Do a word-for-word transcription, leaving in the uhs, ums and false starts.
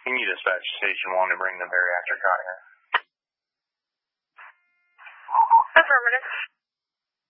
Can you dispatch station one to bring the bariatric out here? Affirmative.